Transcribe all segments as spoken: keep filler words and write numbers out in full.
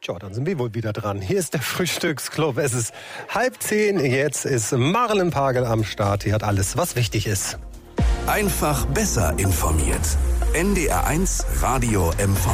Ja, dann sind wir wohl wieder dran. Hier ist der Frühstücksclub. Es ist halb zehn. Jetzt ist Marilyn Pagel am Start. Die hat alles, was wichtig ist. Einfach besser informiert. N D R eins Radio M V.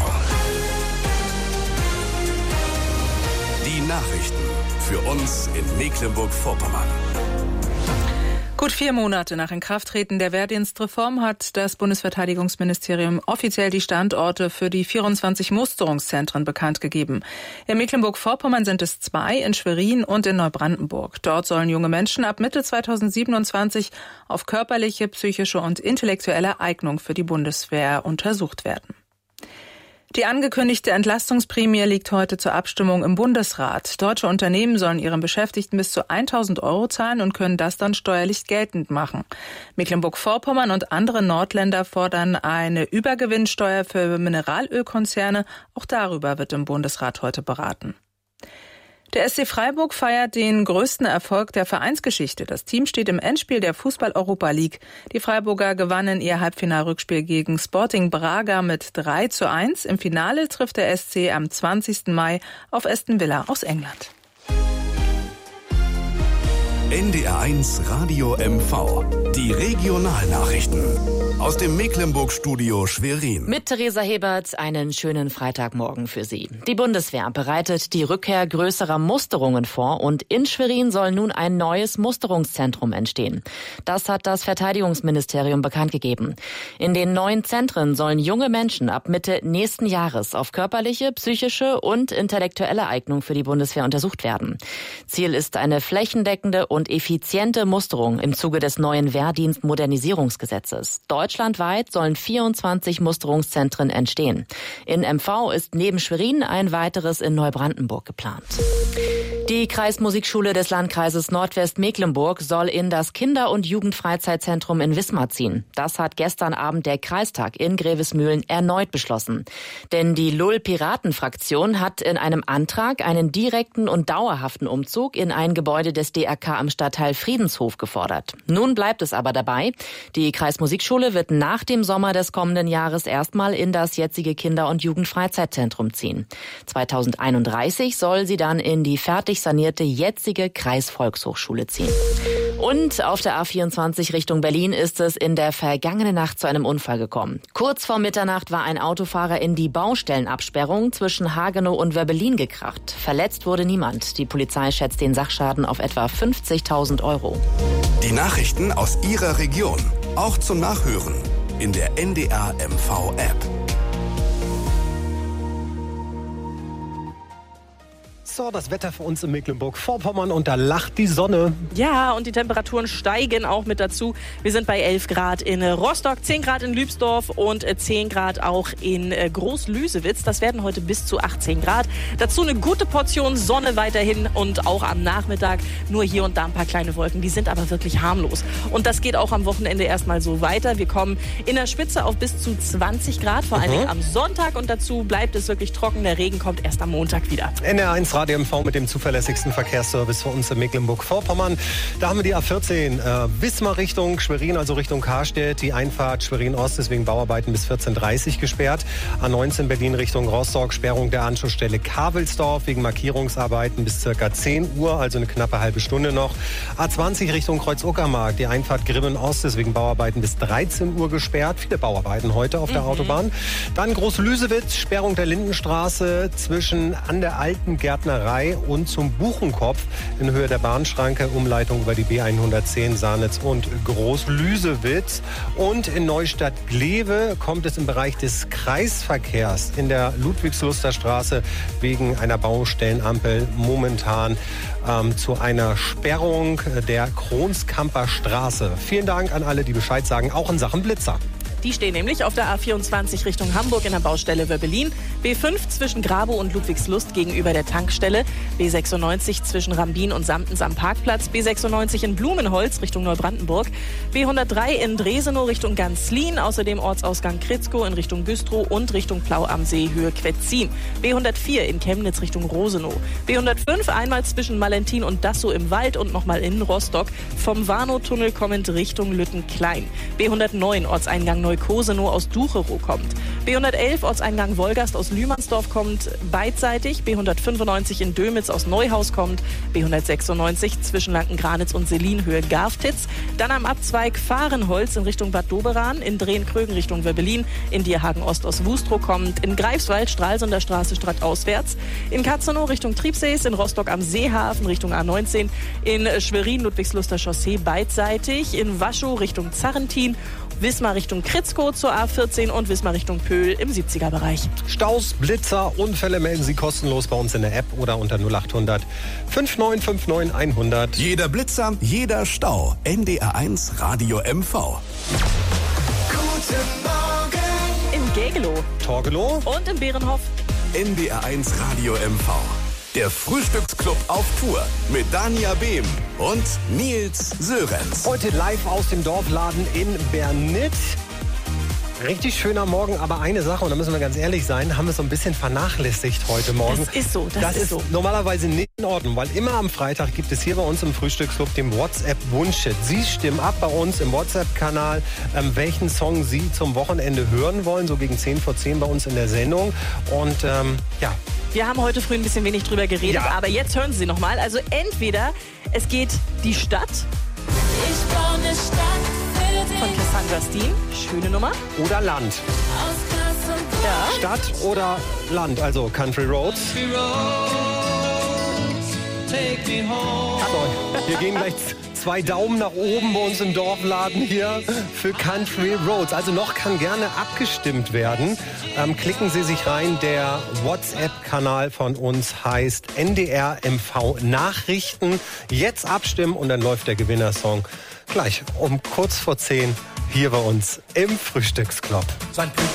Die Nachrichten für uns in Mecklenburg-Vorpommern. Gut vier Monate nach Inkrafttreten der Wehrdienstreform hat das Bundesverteidigungsministerium offiziell die Standorte für die vierundzwanzig Musterungszentren bekannt gegeben. In Mecklenburg-Vorpommern sind es zwei, in Schwerin und in Neubrandenburg. Dort sollen junge Menschen ab Mitte zweitausendsiebenundzwanzig auf körperliche, psychische und intellektuelle Eignung für die Bundeswehr untersucht werden. Die angekündigte Entlastungsprämie liegt heute zur Abstimmung im Bundesrat. Deutsche Unternehmen sollen ihren Beschäftigten bis zu tausend Euro zahlen und können das dann steuerlich geltend machen. Mecklenburg-Vorpommern und andere Nordländer fordern eine Übergewinnsteuer für Mineralölkonzerne. Auch darüber wird im Bundesrat heute beraten. Der S C Freiburg feiert den größten Erfolg der Vereinsgeschichte. Das Team steht im Endspiel der Fußball-Europa League. Die Freiburger gewannen ihr Halbfinalrückspiel gegen Sporting Braga mit drei zu eins. Im Finale trifft der S C am zwanzigsten Mai auf Aston Villa aus England. N D R eins Radio M V. Die Regionalnachrichten aus dem Mecklenburg-Studio Schwerin. Mit Theresa Hebert einen schönen Freitagmorgen für Sie. Die Bundeswehr bereitet die Rückkehr größerer Musterungen vor und in Schwerin soll nun ein neues Musterungszentrum entstehen. Das hat das Verteidigungsministerium bekannt gegeben. In den neuen Zentren sollen junge Menschen ab Mitte nächsten Jahres auf körperliche, psychische und intellektuelle Eignung für die Bundeswehr untersucht werden. Ziel ist eine flächendeckende und effiziente Musterung im Zuge des neuen Wehrdienstmodernisierungsgesetzes. Deutschlandweit sollen vierundzwanzig Musterungszentren entstehen. In M V ist neben Schwerin ein weiteres in Neubrandenburg geplant. Die Kreismusikschule des Landkreises Nordwestmecklenburg soll in das Kinder- und Jugendfreizeitzentrum in Wismar ziehen. Das hat gestern Abend der Kreistag in Grevesmühlen erneut beschlossen. Denn die Lull-Piraten-Fraktion hat in einem Antrag einen direkten und dauerhaften Umzug in ein Gebäude des D R K am Stadtteil Friedenshof gefordert. Nun bleibt es aber dabei. Die Kreismusikschule wird nach dem Sommer des kommenden Jahres erstmal in das jetzige Kinder- und Jugendfreizeitzentrum ziehen. zweitausendeinunddreißig soll sie dann in die fertig sanierte jetzige Kreisvolkshochschule ziehen. Und auf der A vierundzwanzig Richtung Berlin ist es in der vergangenen Nacht zu einem Unfall gekommen. Kurz vor Mitternacht war ein Autofahrer in die Baustellenabsperrung zwischen Hagenow und Wöbbelin gekracht. Verletzt wurde niemand. Die Polizei schätzt den Sachschaden auf etwa fünfzigtausend Euro. Die Nachrichten aus Ihrer Region, auch zum Nachhören in der N D R M V App. So, das Wetter für uns in Mecklenburg-Vorpommern und da lacht die Sonne. Ja, und die Temperaturen steigen auch mit dazu. Wir sind bei elf Grad in Rostock, zehn Grad in Lübsdorf und zehn Grad auch in Groß-Lüsewitz. Das werden heute bis zu achtzehn Grad. Dazu eine gute Portion Sonne weiterhin und auch am Nachmittag nur hier und da ein paar kleine Wolken. Die sind aber wirklich harmlos. Und das geht auch am Wochenende erstmal so weiter. Wir kommen in der Spitze auf bis zu zwanzig Grad, vor allen Dingen am Sonntag. Und dazu bleibt es wirklich trocken. Der Regen kommt erst am Montag wieder. N R eins Radio M V mit dem zuverlässigsten Verkehrsservice für uns in Mecklenburg-Vorpommern. Da haben wir die A vierzehn äh, Wismar Richtung Schwerin, also Richtung Karstedt. Die Einfahrt Schwerin-Ost ist wegen Bauarbeiten bis vierzehn Uhr dreißig gesperrt. A neunzehn Berlin Richtung Rostock, Sperrung der Anschlussstelle Kavelsdorf wegen Markierungsarbeiten bis circa zehn Uhr, also eine knappe halbe Stunde noch. A zwanzig Richtung Kreuz-Uckermark, die Einfahrt Grimmen-Ost ist wegen Bauarbeiten bis dreizehn Uhr gesperrt. Viele Bauarbeiten heute auf der mhm. Autobahn. Dann Groß-Lüsewitz, Sperrung der Lindenstraße zwischen an der alten Gärtnerei und zum Buchenkopf in Höhe der Bahnschranke, Umleitung über die B hundertzehn Sahnitz und Groß-Lüsewitz. Und in Neustadt-Glewe kommt es im Bereich des Kreisverkehrs in der Ludwigsluster Straße wegen einer Baustellenampel momentan ähm, zu einer Sperrung der Kronskamper Straße. Vielen Dank an alle, die Bescheid sagen, auch in Sachen Blitzer. Die stehen nämlich auf der A vierundzwanzig Richtung Hamburg in der Baustelle Wöbbelin, B fünf zwischen Grabow und Ludwigslust gegenüber der Tankstelle, B sechsundneunzig zwischen Rambin und Samtens am Parkplatz, B sechsundneunzig in Blumenholz Richtung Neubrandenburg, B hundertdrei in Dresenow Richtung Ganzlin, außerdem Ortsausgang Kritzkow in Richtung Güstrow und Richtung Plau am See Höhe Quetzin, B hundertvier in Chemnitz Richtung Rosenow, B hundertfünf einmal zwischen Malentin und Dassow im Wald und nochmal in Rostock, vom Warnow-Tunnel kommend Richtung Lüttenklein, B hundertneun Ortseingang Neu Neukosenow aus Ducherow kommt. B hundertelf Ortseingang Wolgast aus Lühmannsdorf kommt beidseitig. B hundertfünfundneunzig in Dömitz aus Neuhaus kommt. B hundertsechsundneunzig zwischen Lanken-Granitz und Selinhöhe Garftitz. Dann am Abzweig Fahrenholz in Richtung Bad Doberan. In Drehen-Krögen Richtung Wöbbelin. In Dierhagen Ost aus Wustrow kommt. In Greifswald Stralsunder Straße stadtauswärts. In Katzenow Richtung Triebsees. In Rostock am Seehafen Richtung A neunzehn. In Schwerin Ludwigsluster Chaussee beidseitig. In Waschow Richtung Zarrentin. Wismar Richtung Kritzkow zur A vierzehn und Wismar Richtung Pöhl im siebziger-Bereich. Staus, Blitzer, Unfälle melden Sie kostenlos bei uns in der App oder unter null acht hundert fünfundneunzig neunundfünfzig hundert. Jeder Blitzer, jeder Stau. N D R eins Radio M V. Guten Morgen In Gegelow Torgelow und in Bärenhof. N D R eins Radio M V. Der Frühstücksclub auf Tour mit Dania Behm und Nils Sörenz. Heute live aus dem Dorfladen in Bernit. Richtig schöner Morgen, aber eine Sache, und da müssen wir ganz ehrlich sein, haben wir so ein bisschen vernachlässigt heute Morgen. Das ist so, das, Das ist ist so. normalerweise nicht in Ordnung, weil immer am Freitag gibt es hier bei uns im Frühstücksclub den WhatsApp-Wunsch-Chat. Sie stimmen ab bei uns im WhatsApp-Kanal, ähm, welchen Song Sie zum Wochenende hören wollen, so gegen zehn vor zehn bei uns in der Sendung. Und ähm, ja, Wir haben heute früh ein bisschen wenig drüber geredet, Ja. aber jetzt hören Sie noch mal. Also entweder es geht die Stadt Ich baue eine Stadt für dich. von Cassandra Steen, schöne Nummer. oder Land. Aus Glas und Ja. Stadt oder Land, also Country Roads. So, wir gehen gleich zwei Daumen nach oben bei uns im Dorfladen hier für Country Roads. Also noch kann gerne abgestimmt werden. Ähm, klicken Sie sich rein. Der WhatsApp-Kanal von uns heißt N D R M V Nachrichten. Jetzt abstimmen und dann läuft der Gewinnersong gleich um kurz vor zehn hier bei uns im Frühstücksclub.